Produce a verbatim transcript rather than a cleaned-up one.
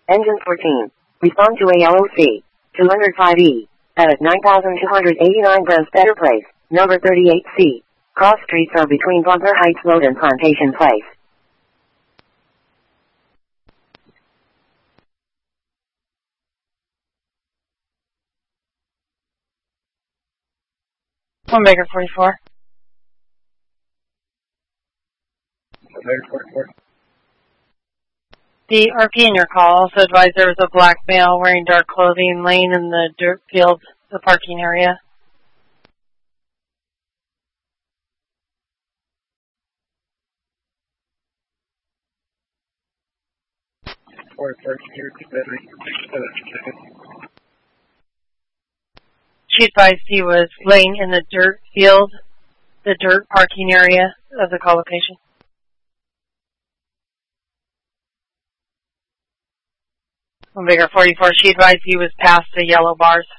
Engine fourteen. Respond to A L O C. two oh five E. At nine thousand two hundred eighty-nine gross Better Place. Number thirty-eight C. Cross streets are between Butler Heights Road and Plantation Place. One Baker forty-four. One Baker forty-four. The R P in your call also advised there was a black male wearing dark clothing laying in the dirt field, the parking area. forty-four, She advised he was laying in the dirt field, the dirt parking area of the call location. One Bigger forty-four, she advised he was past the yellow bars.